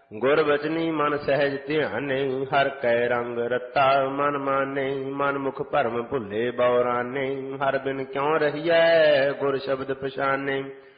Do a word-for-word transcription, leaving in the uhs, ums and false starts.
ਗੁਰ ਬਚਨੀ ਮਨ ਸਹਿਜ ਧਿਆਨੇ, ਹਰ ਕੈ ਰੰਗ ਰਤਾ ਮਨ ਮਾਨੇ। ਮਨ ਮੁਖ ਭਰਮ ਭੁੱਲੇ ਬਉਰਾਨੇ, ਹਰ ਬਿਨ ਕਿਉ ਰਹੀਐ ਗੁਰ ਸ਼ਬਦ ਪਛਾਨੇ।